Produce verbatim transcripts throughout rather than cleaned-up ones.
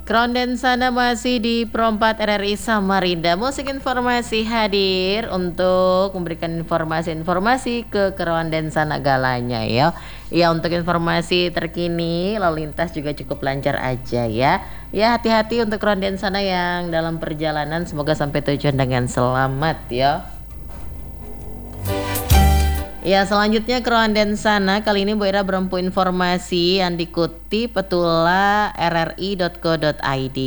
Krondensana masih di Pro empat R R I Samarinda. Musik informasi hadir untuk memberikan informasi-informasi ke Krondensana galanya ya. Ya, untuk informasi terkini lalu lintas juga cukup lancar aja ya. Ya, hati-hati untuk Krondensana yang dalam perjalanan, semoga sampai tujuan dengan selamat ya. Ya, selanjutnya Krondensana kali ini Bu Ira berempu informasi yang dikutip petula r r i dot co dot i d.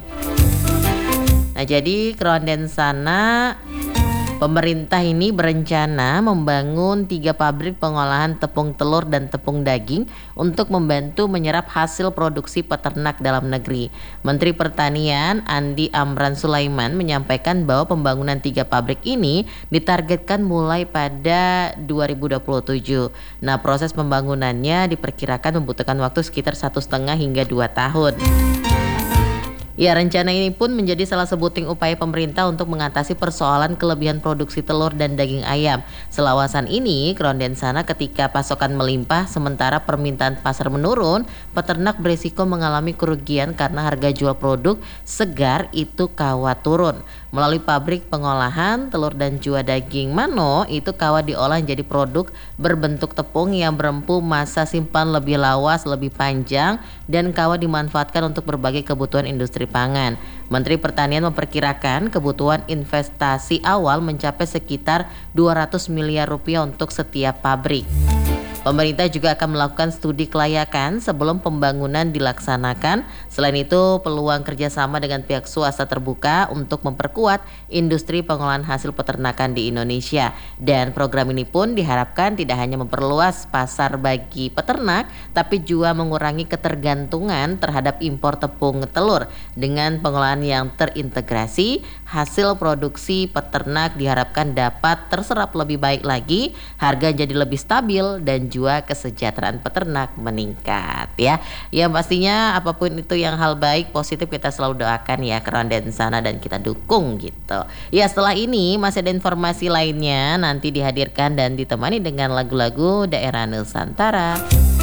Nah, jadi Krondensana pemerintah ini berencana membangun tiga pabrik pengolahan tepung telur dan tepung daging untuk membantu menyerap hasil produksi peternak dalam negeri. Menteri Pertanian Andi Amran Sulaiman menyampaikan bahwa pembangunan tiga pabrik ini ditargetkan mulai pada dua ribu dua puluh tujuh. Nah, proses pembangunannya diperkirakan membutuhkan waktu sekitar satu setengah hingga dua tahun. Ya, rencana ini pun menjadi salah sebuting upaya pemerintah untuk mengatasi persoalan kelebihan produksi telur dan daging ayam. Selawasan ini, Krondensana ketika pasokan melimpah sementara permintaan pasar menurun, peternak berisiko mengalami kerugian karena harga jual produk segar itu kawat turun. Melalui pabrik pengolahan telur dan jua daging mano, itu kawat diolah menjadi produk berbentuk tepung yang berempu masa simpan lebih lawas, lebih panjang, dan kawat dimanfaatkan untuk berbagai kebutuhan industri pangan. Menteri Pertanian memperkirakan kebutuhan investasi awal mencapai sekitar dua ratus miliar rupiah untuk setiap pabrik. Pemerintah juga akan melakukan studi kelayakan sebelum pembangunan dilaksanakan. Selain itu, peluang kerjasama dengan pihak swasta terbuka untuk memperkuat industri pengolahan hasil peternakan di Indonesia. Dan program ini pun diharapkan tidak hanya memperluas pasar bagi peternak, tapi juga mengurangi ketergantungan terhadap impor tepung telur. Dengan pengolahan yang terintegrasi, hasil produksi peternak diharapkan dapat terserap lebih baik lagi, harga jadi lebih stabil, dan juga kesejahteraan peternak meningkat ya. Ya, pastinya apapun itu yang hal baik positif kita selalu doakan ya Krondensana dan kita dukung gitu. Ya, setelah ini masih ada informasi lainnya nanti dihadirkan dan ditemani dengan lagu-lagu daerah Nusantara.